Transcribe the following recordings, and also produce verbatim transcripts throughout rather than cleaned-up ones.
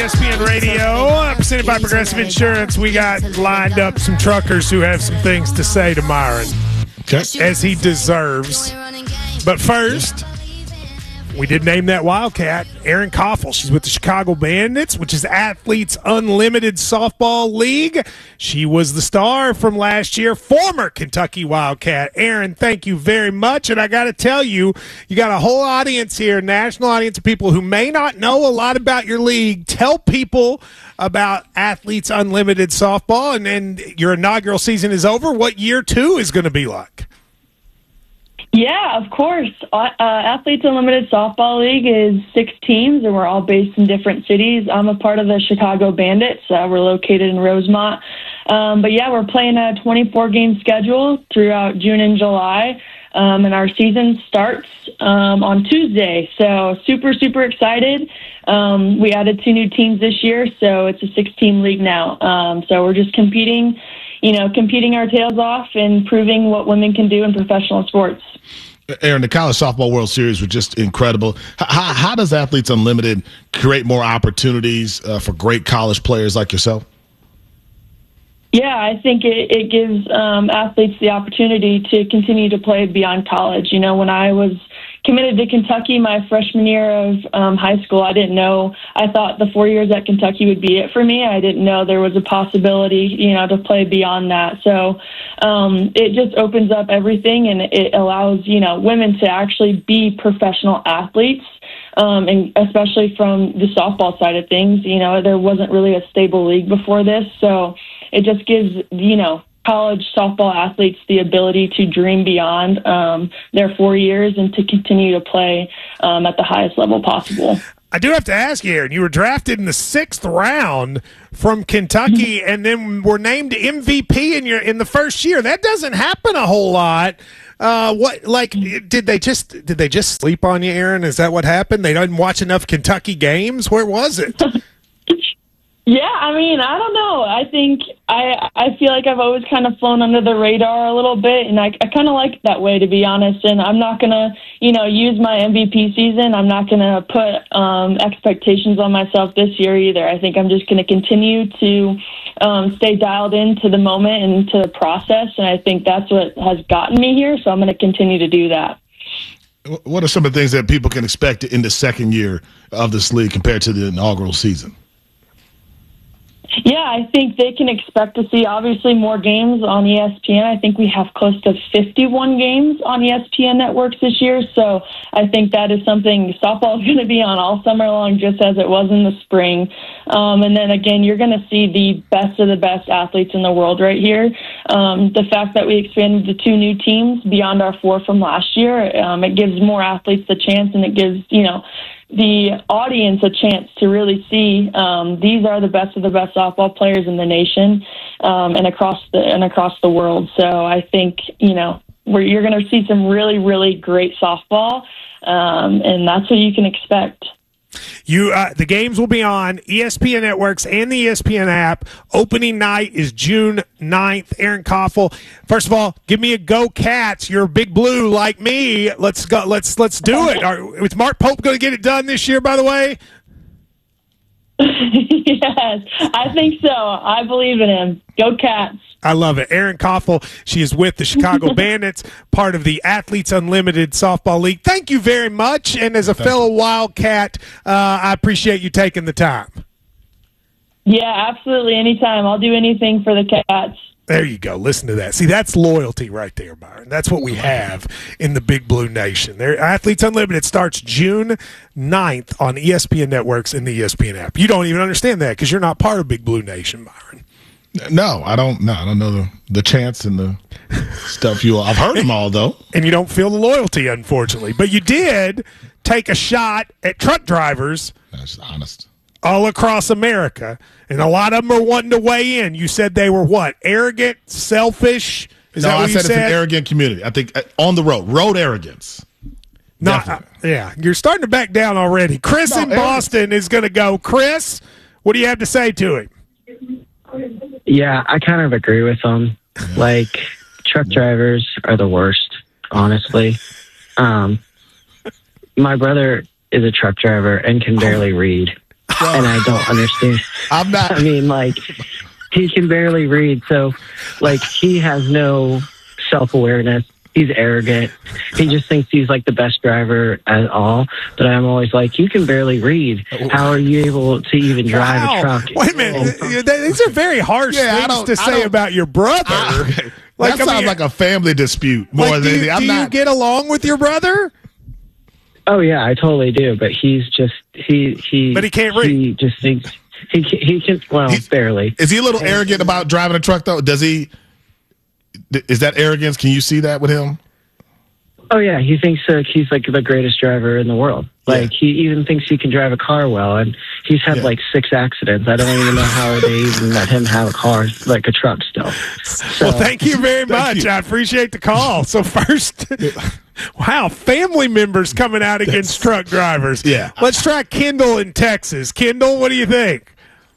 E S P N Radio, presented by Progressive Insurance. We got lined up some truckers who have some things to say to Myron, Okay. as he deserves. But first, we did name that Wildcat, Erin Koffel. She's with the Chicago Bandits, which is Athletes Unlimited Softball League. She was the star from last year, former Kentucky Wildcat. Erin, thank you very much. And I got to tell you, you got a whole audience here, national audience of people who may not know a lot about your league. Tell people about Athletes Unlimited Softball, and then your inaugural season is over. What year two is going to be like? Yeah, of course. Uh, Athletes Unlimited Softball League is six teams, and we're all based in different cities. I'm a part of the Chicago Bandits. Uh, we're located in Rosemont. Um, but, yeah, we're playing a twenty-four game schedule throughout June and July, um, and our season starts um, on Tuesday. So super, super excited. Um, we added two new teams this year, so it's a six-team league now. Um, so we're just competing, you know, competing our tails off and proving what women can do in professional sports. Erin, the College Softball World Series was just incredible. How, how does Athletes Unlimited create more opportunities uh, for great college players like yourself? Yeah, I think it, it gives um, athletes the opportunity to continue to play beyond college. You know, when I was committed to Kentucky my freshman year of um, high school, I didn't know. I thought the four years at Kentucky would be it for me. I didn't know there was a possibility, you know, to play beyond that. So um, it just opens up everything, and it allows, you know, women to actually be professional athletes. Um, and especially from the softball side of things, you know, there wasn't really a stable league before this. So it just gives, you know, college softball athletes the ability to dream beyond um, their four years and to continue to play um, at the highest level possible. I do have to ask you, Erin, you were drafted in the sixth round from Kentucky and then were named M V P in your in the first year. That doesn't happen a whole lot. Uh, what like did they just did they just sleep on you, Erin? Is that what happened? They didn't watch enough Kentucky games? Where was it? Yeah, I mean, I don't know. I think I I feel like I've always kind of flown under the radar a little bit, and I, I kind of like that way, to be honest. And I'm not going to, you know, use my M V P season. I'm not going to put um, expectations on myself this year either. I think I'm just going to continue to um, stay dialed into the moment and to the process, and I think that's what has gotten me here, so I'm going to continue to do that. What are some of the things that people can expect in the second year of this league compared to the inaugural season? Yeah, I think they can expect to see, obviously, more games on E S P N. I think we have close to fifty-one games on E S P N networks this year, so I think that is something softball is going to be on all summer long, just as it was in the spring. Um, and then, again, you're going to see the best of the best athletes in the world right here. Um, the fact that we expanded to two new teams beyond our four from last year, um, it gives more athletes the chance, and it gives, you know, the audience a chance to really see um, these are the best of the best softball players in the nation um, and across the and across the world. So I think, you know, where you're going to see some really, really great softball, um, and that's what you can expect. You, uh, the games will be on E S P N networks and the E S P N app. Opening night is June ninth. Erin Koffel, first of all, give me a go, Cats. You're a big blue like me. Let's go. Let's let's do it. Are, is Mark Pope going to get it done this year? By the way. Yes, I think so. I believe in him. Go Cats. I love it. Erin Koffel, she is with the Chicago Bandits, part of the Athletes Unlimited Softball League. Thank you very much. And as a Thank fellow you. Wildcat, uh, I appreciate you taking the time. Yeah, absolutely. Anytime. I'll do anything for the Cats. There you go. Listen to that. See, that's loyalty right there, Byron. That's what we have in the Big Blue Nation. There, Athletes Unlimited starts June ninth on E S P N networks and the E S P N app. You don't even understand that because you're not part of Big Blue Nation, Byron. No, I don't. No, I don't know the, the chants and the stuff you. I've heard them all though, and you don't feel the loyalty, unfortunately. But you did take a shot at truck drivers. That's honest. All across America, and a lot of them are wanting to weigh in. You said they were what? Arrogant, selfish. Is no, that what I you said, said? It's an arrogant community. I think uh, on the road, road arrogance. No, uh, yeah, you're starting to back down already. Chris no, in arrogance. Boston is going to go. Chris, what do you have to say to him? Yeah, I kind of agree with them. Like, truck drivers are the worst, honestly. Um, my brother is a truck driver and can barely read. and I don't understand. I'm not. I mean, like, he can barely read, so, like, he has no self-awareness. He's arrogant. He just thinks he's, like, the best driver at all. But I'm always like, you can barely read. How are you able to even drive wow. a truck? Wait a minute. And, These are very harsh Yeah, things to say about your brother. I, like, that I sounds mean, like a family dispute more like, than do you, anything. I'm do not. you get along with your brother? Oh, yeah, I totally do. But he's just, he, he, But he can't read. He just thinks, he, can- he can, well, He's- barely. Is he a little arrogant about driving a truck, though? Does he? Is that arrogance? Can you see that with him? Oh, yeah, he thinks uh, he's, like, the greatest driver in the world. Like, Yeah. he even thinks he can drive a car well, and he's had, Yeah. like, six accidents. I don't even know how they even let him have a car, like a truck still. So, Well, thank you very much. you. I appreciate the call. So first, wow, family members coming out against truck drivers. Yeah. Let's try Kendall in Texas. Kendall, what do you think?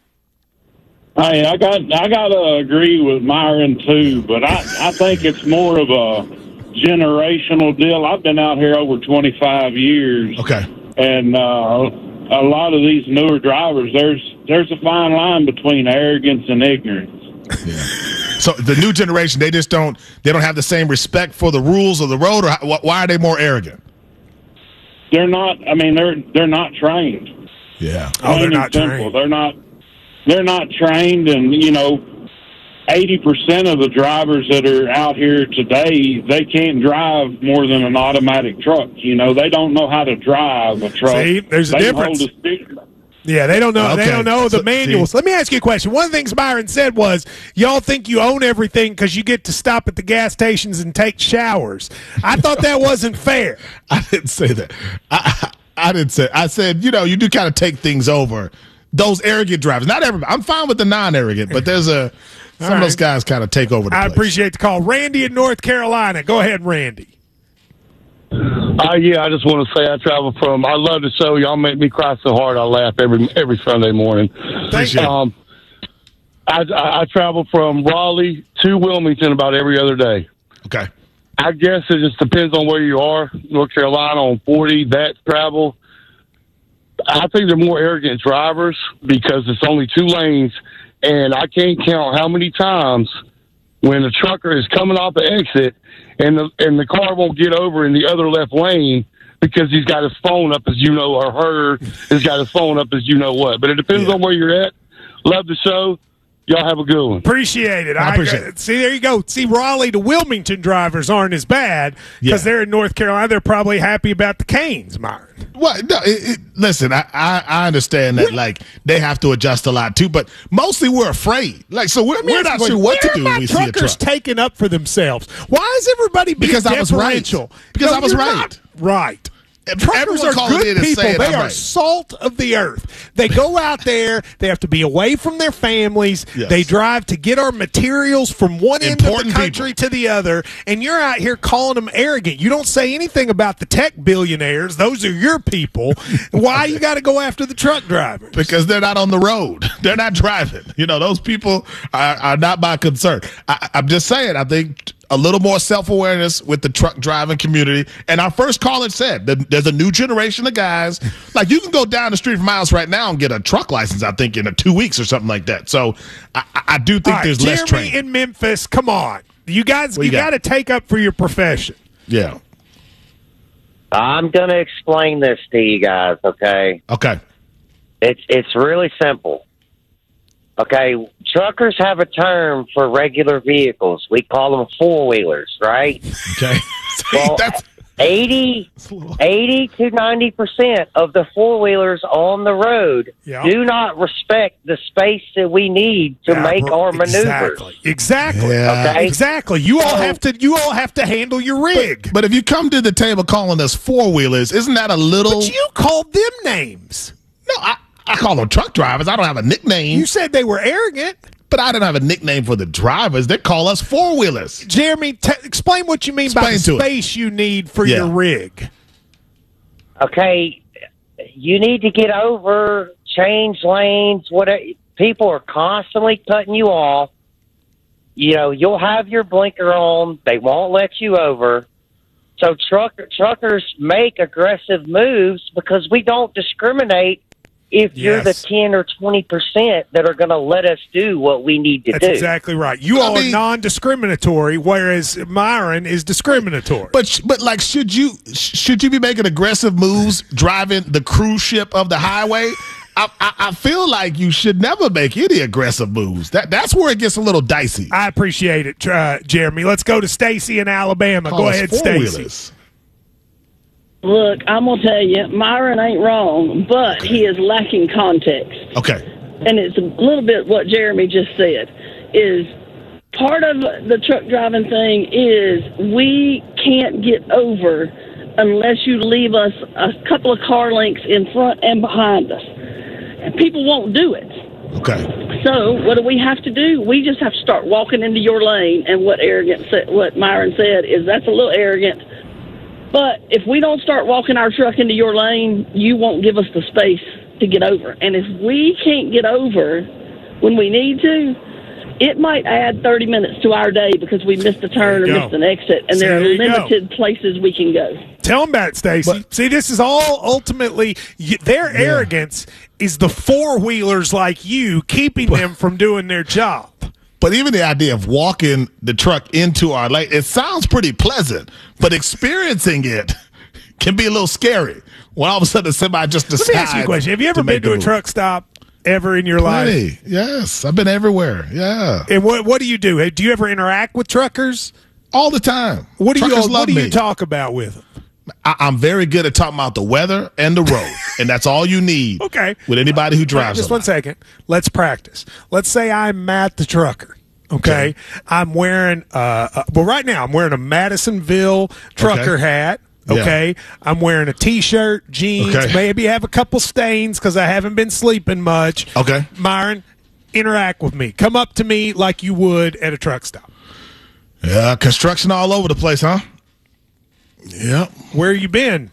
Hey, I got I got to agree with Myron too, but I I think it's more of a generational deal. I've been out here over twenty-five years, Okay. and uh, a lot of these newer drivers, there's there's a fine line between arrogance and ignorance. So the new generation, they just don't. They don't have the same respect for the rules of the road, or how, why are they more arrogant? They're not. I mean, they're they're not trained. Yeah. Oh, they're Plain and not simple. trained. They're not. They're not trained, and you know, eighty percent of the drivers that are out here today, they can't drive more than an automatic truck. You know, they don't know how to drive a truck. See, there's a They can difference. hold a steer- Yeah, they don't know. They Okay. don't know the So, manuals. see- Let me ask you a question. One of the things Byron said was, "Y'all think you own everything because you get to stop at the gas stations and take showers." I thought that wasn't fair. I didn't say that. I, I, I didn't say. I said, you know, you do kind of take things over. Those arrogant drivers, not everybody. I'm fine with the non-arrogant, but there's a some All of those right. guys kind of take over the I place. appreciate the call, Randy in North Carolina. Go ahead, Randy. Uh, yeah, I just want to say I travel from. I love the show. Y'all make me cry so hard I laugh every every Sunday morning. Thank you. Um, I, I, I travel from Raleigh to Wilmington about every other day. Okay. I guess it just depends on where you are. North Carolina on forty, that travel. I think they're more arrogant drivers because it's only two lanes, and I can't count how many times when a trucker is coming off the exit and the and the car won't get over in the other left lane because he's got his phone up as you know, or her has got his phone up as you know what. But it depends Yeah. on where you're at. Love the show. Y'all have a good one. Appreciate it. I appreciate it. See, there you go. See, Raleigh to Wilmington drivers aren't as bad because Yeah. they're in North Carolina. They're probably happy about the Canes, Myron. Well, no, it, it, listen, I, I, I understand that, like, they have to adjust a lot, too, but mostly we're afraid. Like, so we're, we're not sure what to Where do are when my we see a truckers truck. taking up for themselves? Why is everybody being Because I was right. deferential? Because I was you're right. not right. If Truckers everyone are calling good in and people. saying They I'm are right. salt of the earth. They go out there. They have to be away from their families. Yes. They drive to get our materials from one end Important of the country to the other. And you're out here calling them arrogant. You don't say anything about the tech billionaires. Those are your people. Why you got to go after the truck drivers? Because they're not on the road. They're not driving. You know, those people are, are not my concern. I, I'm just saying, I think a little more self-awareness with the truck driving community. And our first caller said that there's a new generation of guys. Like, you can go down the street from my house right now and get a truck license, I think, in a two weeks or something like that. So I, I do think All right, there's less Jeremy training. in Memphis, come on. You guys, What you you got? got to take up for your profession. Yeah. I'm going to explain this to you guys, okay? Okay. It's it's really simple. Okay, truckers have a term for regular vehicles. We call them four-wheelers, right? Okay. Well, That's eighty, eighty to ninety percent of the four-wheelers on the road Yeah. do not respect the space that we need to Yeah, make bro- our maneuvers. Exactly. Exactly. Yeah. Okay? Exactly. You all have to. You all have to handle your rig. But if you come to the table calling us four-wheelers, isn't that a little... But you called them names. No, I, I call them truck drivers. I don't have a nickname. You said they were arrogant. But I didn't have a nickname for the drivers. They call us four-wheelers. Jeremy, t- explain what you mean by the Explain to it. space you need for Yeah. your rig. Okay, you need to get over, change lanes. What people are constantly cutting you off. You know, you'll have your blinker on. They won't let you over. So truck, truckers make aggressive moves because we don't discriminate if you're the Yes. ten or twenty percent that are going to let us do what we need to That's do. exactly right. You I all mean- are non-discriminatory, whereas Myron is discriminatory. But sh- but like, should you sh- should you be making aggressive moves driving the cruise ship of the highway? I, I, I feel like you should never make any aggressive moves. That that's where it gets a little dicey. I appreciate it, uh, Jeremy. Let's go to Stacy in Alabama. Call Go us ahead, Stacy. four-wheelers. Look, I'm going to tell you, Myron ain't wrong, but he is lacking context. Okay. And it's a little bit what Jeremy just said, is part of the truck driving thing is we can't get over unless you leave us a couple of car lengths in front and behind us. And people won't do it. Okay. So what do we have to do? We just have to start walking into your lane. And what arrogant said, what Myron said is that's a little arrogant. But if we don't start walking our truck into your lane, you won't give us the space to get over. And if we can't get over when we need to, it might add thirty minutes to our day because we missed a turn or There you missed go. an exit, and See, there are there you go. limited places we can go. Tell them about it, Stacy. But- See, this is all ultimately y- their arrogance is the four-wheelers like you keeping them from doing their job. But even the idea of walking the truck into our lane, it sounds pretty pleasant, but experiencing it can be a little scary when all of a sudden somebody just decides. Let me ask you a question. Have you ever been to a move. truck stop ever in your life? Plenty. Yes, I've been everywhere. Yeah, And what what do you do? Hey, do you ever interact with truckers? all the time. What do you Truckers what love do you me. talk about with them? I, I'm very good at talking about the weather and the road, and that's all you need. Okay. With anybody who drives. Just a one lot. second. Let's practice. Let's say I'm Matt the trucker. Okay. Okay. I'm wearing, uh, uh, well, right now I'm wearing a Madisonville trucker Okay. hat. Yeah. Okay. I'm wearing a t-shirt, jeans, Okay. maybe have a couple stains because I haven't been sleeping much. Okay. Myron, interact with me. Come up to me like you would at a truck stop. Yeah, construction all over the place, huh? Yep. Where you been?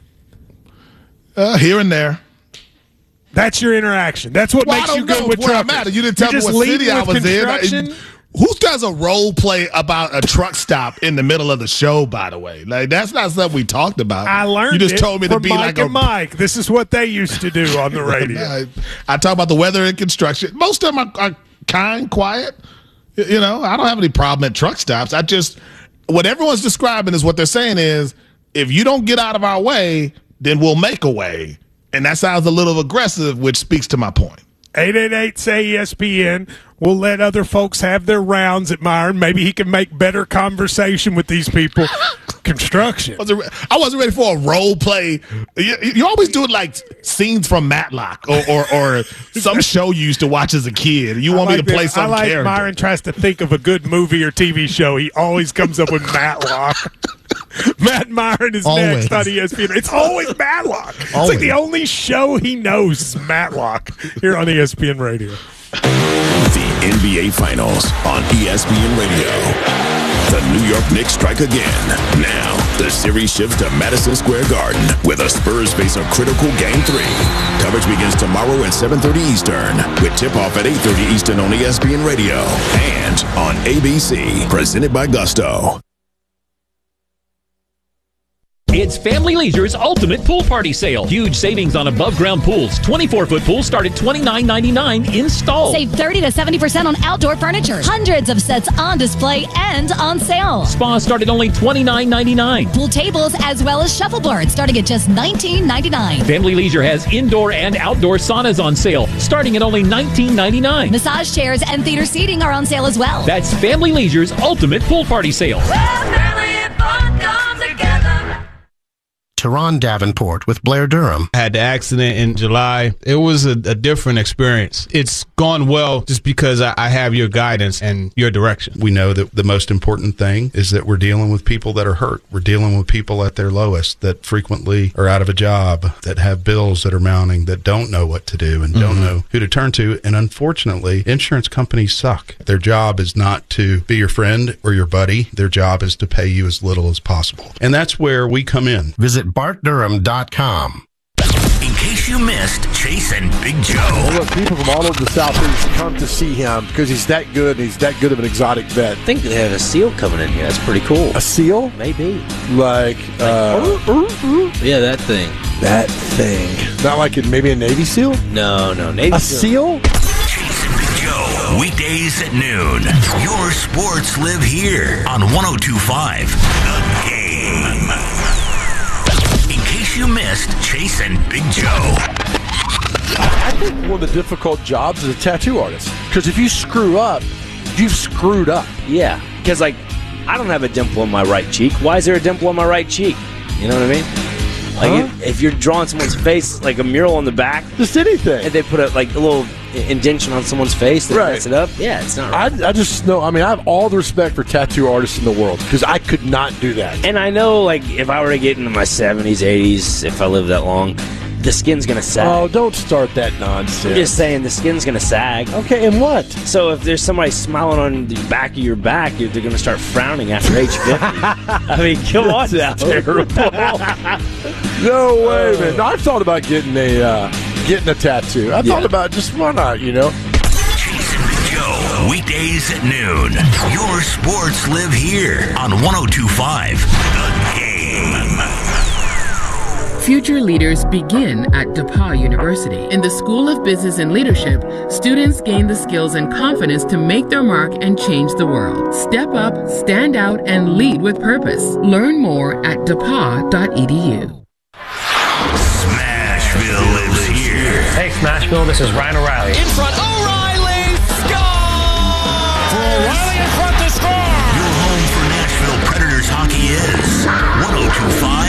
Uh, here and there. That's your interaction. That's what Well, I makes don't you good know with where I'm truckers. at. You didn't tell You're me just what city leading I with was in. construction? Who does a role play about a truck stop in the middle of the show, by the way? Like, that's not something we talked about. I learned You just it told me to from be Mike like a and Mike. This is what they used to do on the radio. I, I talk about the weather and construction. Most of them are, are kind, quiet. Y- You know, I don't have any problem at truck stops. I just, what everyone's describing is what they're saying is, if you don't get out of our way, then we'll make a way. And that sounds a little aggressive, which speaks to my point. eight eight eight, S A Y, E S P N. We'll let other folks have their rounds at Myron. Maybe he can make better conversation with these people. Construction. I wasn't, re- I wasn't ready for a role play. You, you always do it like scenes from Matlock or, or, or some show you used to watch as a kid. You want I me like to play that. some I like character. Myron tries to think of a good movie or T V show. He always comes up with Matlock. Matt Myron is Always. next on E S P N. It's always Matlock. It's Always. like the only show he knows is Matlock here on E S P N Radio. The N B A Finals on E S P N Radio. The New York Knicks strike again. Now, the series shifts to Madison Square Garden, where the Spurs face a critical Game three. Coverage begins tomorrow at seven thirty Eastern, with tip-off at eight thirty Eastern on E S P N Radio and on A B C, presented by Gusto. It's Family Leisure's Ultimate Pool Party Sale. Huge savings on above-ground pools. twenty-four foot pools start at twenty-nine ninety-nine installed. Save thirty to seventy percent on outdoor furniture. Hundreds of sets on display and on sale. Spas start at only twenty-nine ninety-nine. Pool tables as well as shuffleboards starting at just nineteen ninety-nine. Family Leisure has indoor and outdoor saunas on sale, starting at only nineteen ninety-nine. Massage chairs and theater seating are on sale as well. That's Family Leisure's Ultimate Pool Party Sale. Teron Davenport with Blair Durham. I had the accident in July. It was a, a different experience. It's gone well just because I, I have your guidance and your direction. We know that the most important thing is that we're dealing with people that are hurt. We're dealing with people at their lowest that frequently are out of a job, that have bills that are mounting, that don't know what to do and don't Mhm. know who to turn to. And unfortunately, insurance companies suck. Their job is not to be your friend or your buddy. Their job is to pay you as little as possible. And that's where we come in. Visit bart durham dot com. In case you missed Chase and Big Joe. Well, look, people from all over the Southeast come to see him because he's that good and he's that good of an exotic vet. I think they have a seal coming in here. That's pretty cool. A seal? Maybe. Like, uh, Yeah, that thing. That thing. Not like it, maybe a Navy SEAL? No, no. Navy a SEAL? SEAL? Joe, weekdays at noon. Your sports live here on one oh two point five The Game. In case you missed Chase and Big Joe. I think one of the difficult jobs is a tattoo artist. Because if you screw up, you've screwed up. Yeah, because, like, I don't have a dimple on my right cheek. Why is there a dimple on my right cheek? You know what I mean? Like, huh? if, if you're drawing someone's face, like a mural on the back. Just anything. And they put a, like, a little indentation on someone's face that right. mess it up. Yeah, it's not right. I, I just know, I mean, I have all the respect for tattoo artists in the world because I could not do that. And I know, like, if I were to get into my seventies, eighties, if I live that long, the skin's going to sag. Oh, don't start that nonsense. I'm just saying the skin's going to sag. Okay, and what? So if there's somebody smiling on the back of your back, they're going to start frowning after age fifty. I mean, come on now. Terrible. No way, man. No, I've thought about getting a uh, getting a tattoo. I yeah. thought about just why not, you know? Chase and Big Joe, weekdays at noon. Your sports live here on one oh two point five The Game. Future leaders begin at DePauw University. In the School of Business and Leadership, students gain the skills and confidence to make their mark and change the world. Step up, stand out, and lead with purpose. Learn more at d e p a w dot e d u. Smashville lives here. Hey, Smashville, this is Ryan O'Reilly. In front, O'Reilly! Score! For O'Reilly in front to score! Your home for Nashville Predators hockey is one oh two point five